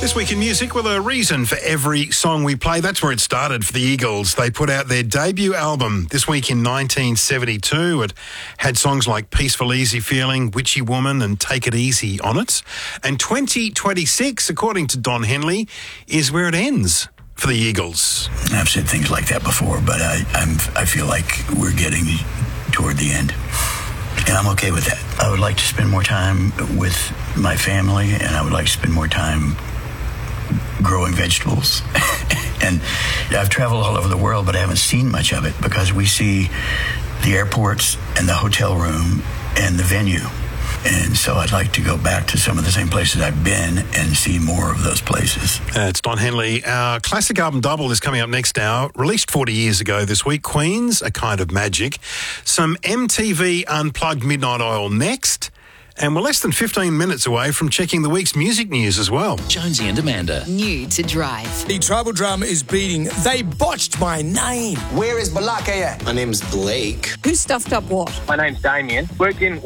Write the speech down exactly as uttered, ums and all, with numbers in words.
This week in music, with a reason for every song we play. That's where it started for the Eagles. They put out their debut album this week in nineteen seventy-two. It had songs like Peaceful Easy Feeling, Witchy Woman and Take It Easy on it. And twenty twenty-six, according to Don Henley, is where it ends for the Eagles. I've said things like that before, but I, I'm, I feel like we're getting toward the end. And I'm okay with that. I would like to spend more time with my family, and I would like to spend more time growing vegetables. And I've traveled all over the world, but I haven't seen much of it because we see the airports and the hotel room and the venue. And so I'd like to go back to some of the same places I've been and see more of those places. Uh, it's Don Henley. Our classic album double is coming up next hour. Released forty years ago this week. Queen's A Kind of Magic. Some M T V Unplugged Midnight Oil next. And we're less than fifteen minutes away from checking the week's music news as well. Jonesy and Amanda. New to Drive. The tribal drama is beating. They botched my name. Where is Balake at? My name's Blake. Who stuffed up what? My name's Damien. Worked in